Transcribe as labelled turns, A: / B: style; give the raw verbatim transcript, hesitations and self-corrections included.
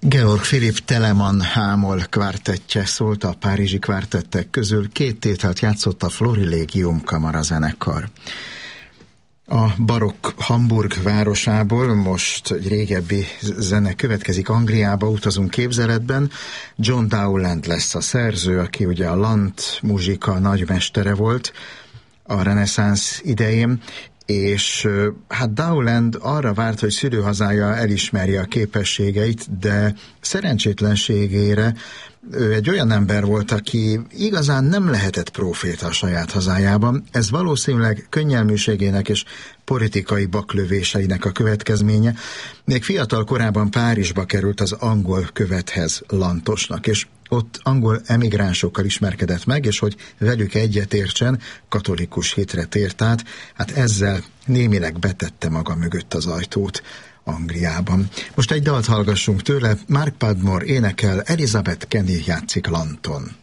A: Georg Philipp Telemann hámol kvártettje szólt a párizsi kvártettek közül, két tételt játszott a Florilegium kamarazenekar. A barokk Hamburg városából most egy régebbi zene következik, Angliába utazunk képzeletben. John Dowland lesz a szerző, aki ugye a Landmuzsika nagymestere volt a reneszánsz idején, és hát Dowland arra várt, hogy szülőhazája elismerje a képességeit, de szerencsétlenségére ő egy olyan ember volt, aki igazán nem lehetett próféta a saját hazájában. Ez valószínűleg könnyelműségének és politikai baklövéseinek a következménye. Még fiatal korában Párizsba került az angol követhez, Lantosnak, és ott angol emigránsokkal ismerkedett meg, és hogy velük egyetértsen, katolikus hitre tért át, hát ezzel némileg betette maga mögött az ajtót Angliában. Most egy dalt hallgassunk tőle, Mark Padmore énekel, Elizabeth Kenny játszik Lanton.